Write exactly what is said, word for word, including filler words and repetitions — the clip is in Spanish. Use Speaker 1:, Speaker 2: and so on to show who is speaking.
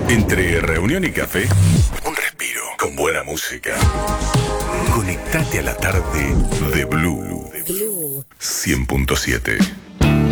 Speaker 1: Entre reunión y café, un respiro con buena música. Conectate a la tarde de Blue cien punto siete.